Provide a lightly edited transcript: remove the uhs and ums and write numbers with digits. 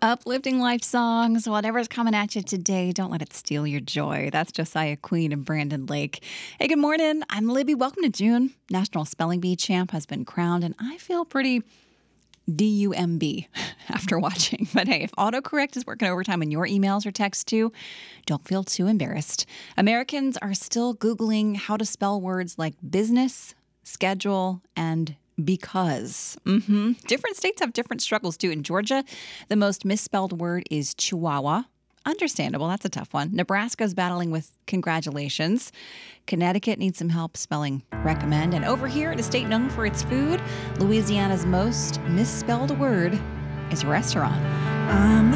Uplifting life songs, whatever's coming at you today, don't let it steal your joy. That's Josiah Queen and Brandon Lake. Hey, good morning. I'm Libby. Welcome to June. National Spelling Bee champ has been crowned, and I feel pretty DUMB after watching. But hey, if autocorrect is working overtime in your emails or texts too, don't feel too embarrassed. Americans are still Googling how to spell words like business, schedule, and because. Different states have different struggles too. In Georgia, the most misspelled word is Chihuahua. Understandable. That's a tough one. Nebraska's battling with congratulations. Connecticut needs some help spelling recommend. And over here, at a state known for its food, Louisiana's most misspelled word is restaurant.